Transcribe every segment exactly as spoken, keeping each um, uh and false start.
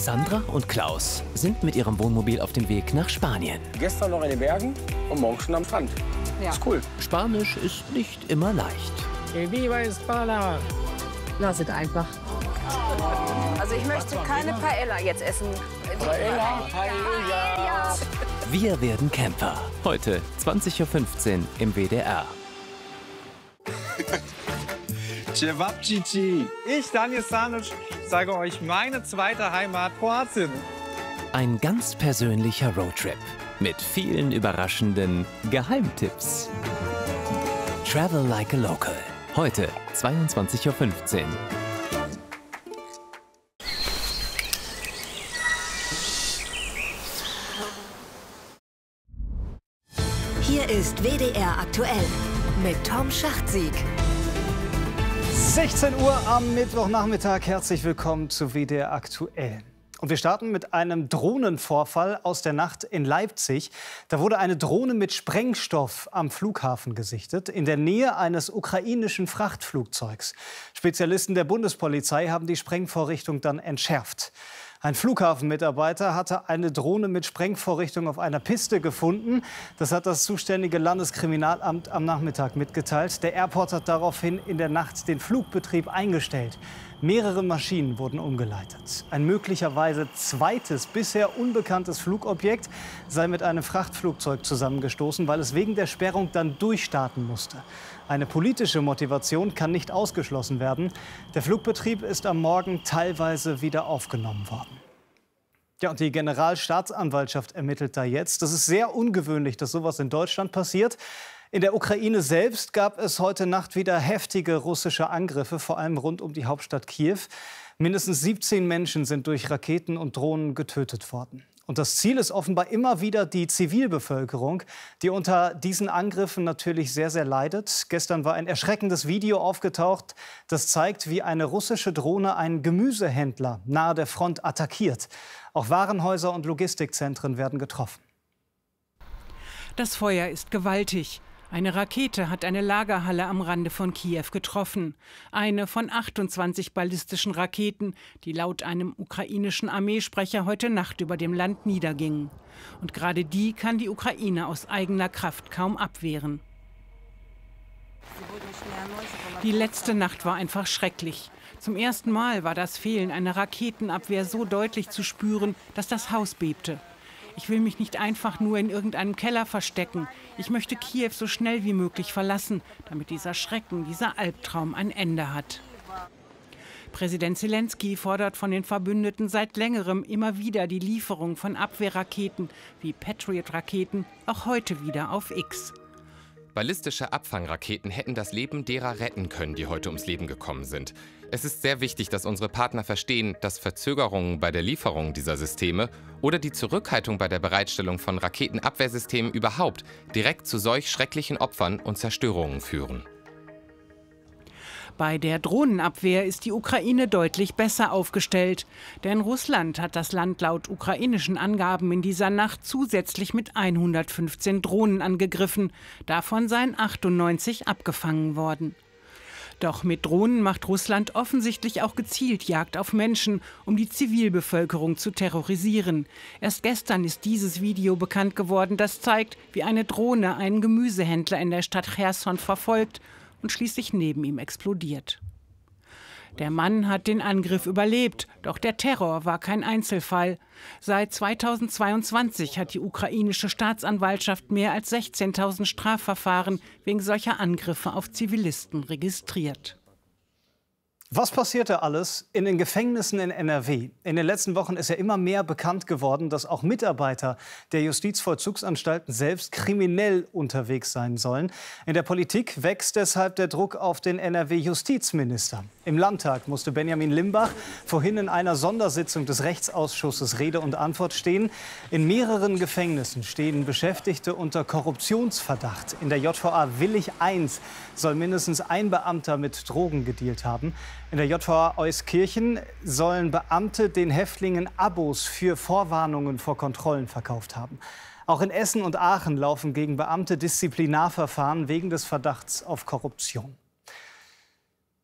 Sandra und Klaus sind mit ihrem Wohnmobil auf dem Weg nach Spanien. Gestern noch in den Bergen und morgen schon am Strand. Ja. Ist cool. Spanisch ist nicht immer leicht. Viva España! Lass es einfach. Also ich möchte keine Paella jetzt essen. Paella, Paella. Wir werden Camper. Heute zwanzig Uhr fünfzehn im W D R. Cevapcici. Ich, Daniel Stanic, sage euch meine zweite Heimat, Kroatien. Ein ganz persönlicher Roadtrip mit vielen überraschenden Geheimtipps. Travel like a local. Heute zweiundzwanzig Uhr fünfzehn. Hier ist W D R aktuell mit Tom Schachtsieg. sechzehn Uhr am Mittwochnachmittag. Herzlich willkommen zu W D R aktuell. Und wir starten mit einem Drohnenvorfall aus der Nacht in Leipzig. Da wurde eine Drohne mit Sprengstoff am Flughafen gesichtet, in der Nähe eines ukrainischen Frachtflugzeugs. Spezialisten der Bundespolizei haben die Sprengvorrichtung dann entschärft. Ein Flughafenmitarbeiter hatte eine Drohne mit Sprengvorrichtung auf einer Piste gefunden. Das hat das zuständige Landeskriminalamt am Nachmittag mitgeteilt. Der Airport hat daraufhin in der Nacht den Flugbetrieb eingestellt. Mehrere Maschinen wurden umgeleitet. Ein möglicherweise zweites, bisher unbekanntes Flugobjekt sei mit einem Frachtflugzeug zusammengestoßen, weil es wegen der Sperrung dann durchstarten musste. Eine politische Motivation kann nicht ausgeschlossen werden. Der Flugbetrieb ist am Morgen teilweise wieder aufgenommen worden. Ja, und die Generalstaatsanwaltschaft ermittelt da jetzt. Das ist sehr ungewöhnlich, dass sowas in Deutschland passiert. In der Ukraine selbst gab es heute Nacht wieder heftige russische Angriffe, vor allem rund um die Hauptstadt Kiew. Mindestens siebzehn Menschen sind durch Raketen und Drohnen getötet worden. Und das Ziel ist offenbar immer wieder die Zivilbevölkerung, die unter diesen Angriffen natürlich sehr, sehr leidet. Gestern war ein erschreckendes Video aufgetaucht, das zeigt, wie eine russische Drohne einen Gemüsehändler nahe der Front attackiert. Auch Warenhäuser und Logistikzentren werden getroffen. Das Feuer ist gewaltig. Eine Rakete hat eine Lagerhalle am Rande von Kiew getroffen. Eine von achtundzwanzig ballistischen Raketen, die laut einem ukrainischen Armeesprecher heute Nacht über dem Land niedergingen. Und gerade die kann die Ukraine aus eigener Kraft kaum abwehren. Die letzte Nacht war einfach schrecklich. Zum ersten Mal war das Fehlen einer Raketenabwehr so deutlich zu spüren, dass das Haus bebte. Ich will mich nicht einfach nur in irgendeinem Keller verstecken. Ich möchte Kiew so schnell wie möglich verlassen, damit dieser Schrecken, dieser Albtraum ein Ende hat. Präsident Zelensky fordert von den Verbündeten seit längerem immer wieder die Lieferung von Abwehrraketen wie Patriot-Raketen, auch heute wieder auf X. Ballistische Abfangraketen hätten das Leben derer retten können, die heute ums Leben gekommen sind. Es ist sehr wichtig, dass unsere Partner verstehen, dass Verzögerungen bei der Lieferung dieser Systeme oder die Zurückhaltung bei der Bereitstellung von Raketenabwehrsystemen überhaupt direkt zu solch schrecklichen Opfern und Zerstörungen führen. Bei der Drohnenabwehr ist die Ukraine deutlich besser aufgestellt. Denn Russland hat das Land laut ukrainischen Angaben in dieser Nacht zusätzlich mit hundertfünfzehn Drohnen angegriffen. Davon seien achtundneunzig abgefangen worden. Doch mit Drohnen macht Russland offensichtlich auch gezielt Jagd auf Menschen, um die Zivilbevölkerung zu terrorisieren. Erst gestern ist dieses Video bekannt geworden, das zeigt, wie eine Drohne einen Gemüsehändler in der Stadt Cherson verfolgt und schließlich neben ihm explodiert. Der Mann hat den Angriff überlebt, doch der Terror war kein Einzelfall. Seit zweitausendzweiundzwanzig hat die ukrainische Staatsanwaltschaft mehr als sechzehntausend Strafverfahren wegen solcher Angriffe auf Zivilisten registriert. Was passierte alles in den Gefängnissen in N R W? In den letzten Wochen ist ja immer mehr bekannt geworden, dass auch Mitarbeiter der Justizvollzugsanstalten selbst kriminell unterwegs sein sollen. In der Politik wächst deshalb der Druck auf den N R W-Justizminister. Im Landtag musste Benjamin Limbach vorhin in einer Sondersitzung des Rechtsausschusses Rede und Antwort stehen. In mehreren Gefängnissen stehen Beschäftigte unter Korruptionsverdacht. In der J V A Willich eins soll mindestens ein Beamter mit Drogen gedealt haben. In der J V A Euskirchen sollen Beamte den Häftlingen Abos für Vorwarnungen vor Kontrollen verkauft haben. Auch in Essen und Aachen laufen gegen Beamte Disziplinarverfahren wegen des Verdachts auf Korruption.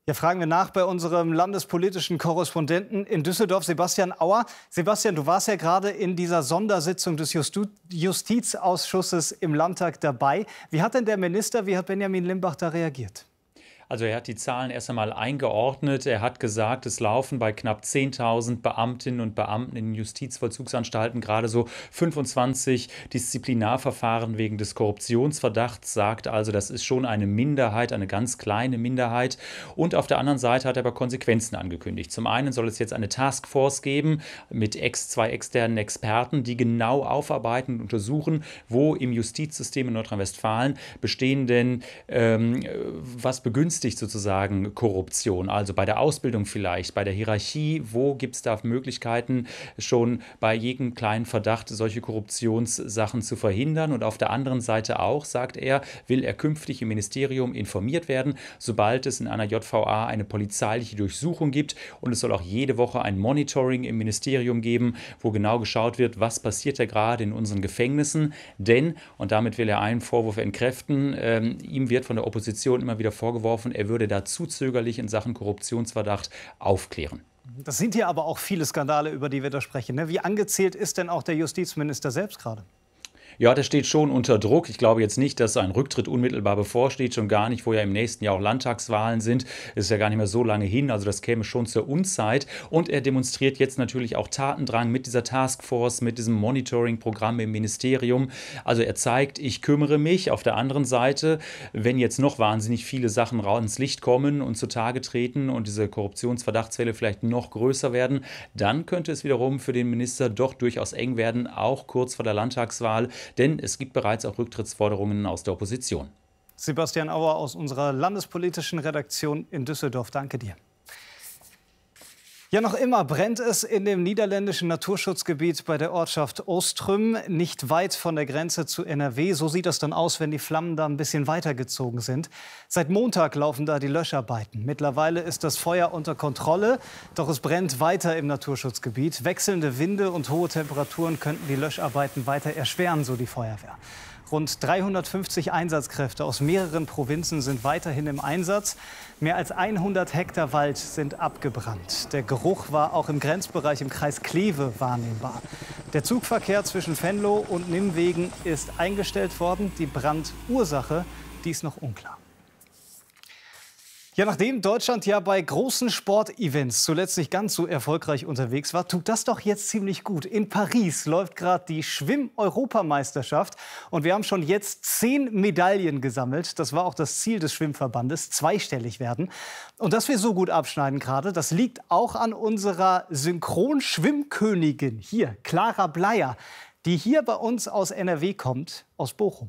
Ja, fragen wir nach bei unserem landespolitischen Korrespondenten in Düsseldorf, Sebastian Auer. Sebastian, du warst ja gerade in dieser Sondersitzung des Justu- Justizausschusses im Landtag dabei. Wie hat denn der Minister, wie hat Benjamin Limbach da reagiert? Also er hat die Zahlen erst einmal eingeordnet. Er hat gesagt, es laufen bei knapp zehntausend Beamtinnen und Beamten in Justizvollzugsanstalten gerade so fünfundzwanzig Disziplinarverfahren wegen des Korruptionsverdachts. Sagt also, das ist schon eine Minderheit, eine ganz kleine Minderheit. Und auf der anderen Seite hat er aber Konsequenzen angekündigt. Zum einen soll es jetzt eine Taskforce geben mit ex, zwei externen Experten, die genau aufarbeiten und untersuchen, wo im Justizsystem in Nordrhein-Westfalen bestehen denn, ähm, was begünstigt sozusagen Korruption, also bei der Ausbildung vielleicht, bei der Hierarchie, wo gibt es da Möglichkeiten, schon bei jedem kleinen Verdacht solche Korruptionssachen zu verhindern. Und auf der anderen Seite auch, sagt er, will er künftig im Ministerium informiert werden, sobald es in einer J V A eine polizeiliche Durchsuchung gibt. Und es soll auch jede Woche ein Monitoring im Ministerium geben, wo genau geschaut wird, was passiert da gerade in unseren Gefängnissen. Denn, und damit will er einen Vorwurf entkräften, ähm, ihm wird von der Opposition immer wieder vorgeworfen, er würde da zu zögerlich in Sachen Korruptionsverdacht aufklären. Das sind hier aber auch viele Skandale, über die wir da sprechen. Ne? Wie angezählt ist denn auch der Justizminister selbst gerade? Ja, der steht schon unter Druck. Ich glaube jetzt nicht, dass ein Rücktritt unmittelbar bevorsteht, schon gar nicht, wo ja im nächsten Jahr auch Landtagswahlen sind. Das ist ja gar nicht mehr so lange hin, also das käme schon zur Unzeit. Und er demonstriert jetzt natürlich auch Tatendrang mit dieser Taskforce, mit diesem Monitoring-Programm im Ministerium. Also er zeigt, ich kümmere mich. Auf der anderen Seite, wenn jetzt noch wahnsinnig viele Sachen ins Licht kommen und zutage treten und diese Korruptionsverdachtsfälle vielleicht noch größer werden, dann könnte es wiederum für den Minister doch durchaus eng werden, auch kurz vor der Landtagswahl. Denn es gibt bereits auch Rücktrittsforderungen aus der Opposition. Sebastian Auer aus unserer landespolitischen Redaktion in Düsseldorf. Danke dir. Ja, noch immer brennt es in dem niederländischen Naturschutzgebiet bei der Ortschaft Ostrüm, nicht weit von der Grenze zu N R W. So sieht das dann aus, wenn die Flammen da ein bisschen weitergezogen sind. Seit Montag laufen da die Löscharbeiten. Mittlerweile ist das Feuer unter Kontrolle, doch es brennt weiter im Naturschutzgebiet. Wechselnde Winde und hohe Temperaturen könnten die Löscharbeiten weiter erschweren, so die Feuerwehr. Rund dreihundertfünfzig Einsatzkräfte aus mehreren Provinzen sind weiterhin im Einsatz. Mehr als hundert Hektar Wald sind abgebrannt. Der Geruch war auch im Grenzbereich im Kreis Kleve wahrnehmbar. Der Zugverkehr zwischen Venlo und Nimwegen ist eingestellt worden. Die Brandursache, die ist noch unklar. Ja, nachdem Deutschland ja bei großen Sportevents zuletzt nicht ganz so erfolgreich unterwegs war, tut das doch jetzt ziemlich gut. In Paris läuft gerade die Schwimm-Europameisterschaft und wir haben schon jetzt zehn Medaillen gesammelt. Das war auch das Ziel des Schwimmverbandes, zweistellig werden. Und dass wir so gut abschneiden gerade, das liegt auch an unserer Synchronschwimmkönigin hier, Clara Bleier, die hier bei uns aus N R W kommt, aus Bochum.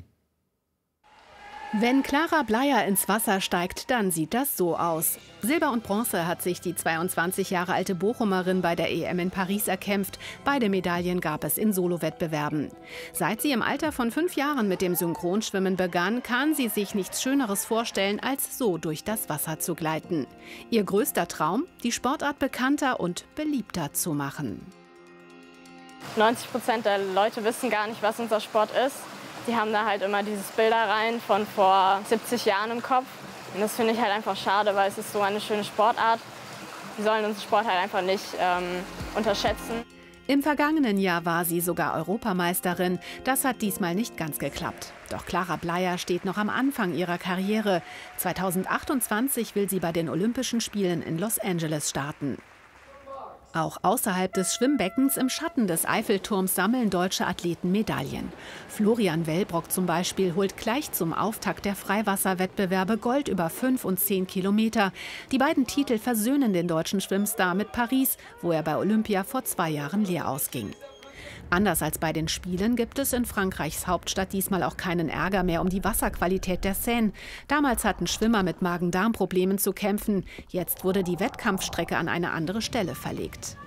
Wenn Clara Bleier ins Wasser steigt, dann sieht das so aus. Silber und Bronze hat sich die zweiundzwanzig Jahre alte Bochumerin bei der E M in Paris erkämpft. Beide Medaillen gab es in Solowettbewerben. Seit sie im Alter von fünf Jahren mit dem Synchronschwimmen begann, kann sie sich nichts Schöneres vorstellen, als so durch das Wasser zu gleiten. Ihr größter Traum, die Sportart bekannter und beliebter zu machen. neunzig Prozent der Leute wissen gar nicht, was unser Sport ist. Die haben da halt immer dieses Bilderreihen von vor siebzig Jahren im Kopf. Und das finde ich halt einfach schade, weil es ist so eine schöne Sportart. Die sollen unseren Sport halt einfach nicht ähm, unterschätzen. Im vergangenen Jahr war sie sogar Europameisterin. Das hat diesmal nicht ganz geklappt. Doch Clara Bleier steht noch am Anfang ihrer Karriere. zweitausendachtundzwanzig will sie bei den Olympischen Spielen in Los Angeles starten. Auch außerhalb des Schwimmbeckens im Schatten des Eiffelturms sammeln deutsche Athleten Medaillen. Florian Wellbrock zum Beispiel holt gleich zum Auftakt der Freiwasserwettbewerbe Gold über fünf und zehn Kilometer. Die beiden Titel versöhnen den deutschen Schwimmstar mit Paris, wo er bei Olympia vor zwei Jahren leer ausging. Anders als bei den Spielen gibt es in Frankreichs Hauptstadt diesmal auch keinen Ärger mehr um die Wasserqualität der Seine. Damals hatten Schwimmer mit Magen-Darm-Problemen zu kämpfen. Jetzt wurde die Wettkampfstrecke an eine andere Stelle verlegt.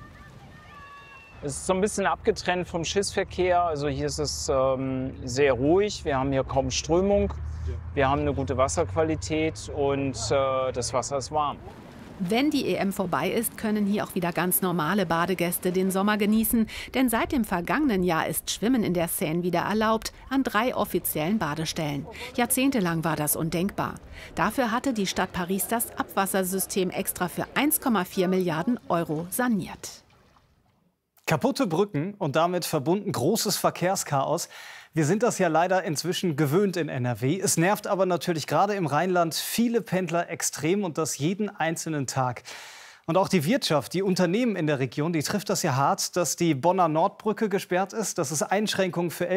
Es ist so ein bisschen abgetrennt vom Schiffsverkehr. Also hier ist es ähm, sehr ruhig. Wir haben hier kaum Strömung. Wir haben eine gute Wasserqualität und äh, das Wasser ist warm. Wenn die E M vorbei ist, können hier auch wieder ganz normale Badegäste den Sommer genießen. Denn seit dem vergangenen Jahr ist Schwimmen in der Seine wieder erlaubt, an drei offiziellen Badestellen. Jahrzehntelang war das undenkbar. Dafür hatte die Stadt Paris das Abwassersystem extra für eins Komma vier Milliarden Euro saniert. Kaputte Brücken und damit verbunden großes Verkehrschaos. Wir sind das ja leider inzwischen gewöhnt in N R W. Es nervt aber natürlich gerade im Rheinland viele Pendler extrem und das jeden einzelnen Tag. Und auch die Wirtschaft, die Unternehmen in der Region, die trifft das ja hart, dass die Bonner Nordbrücke gesperrt ist, dass es Einschränkungen für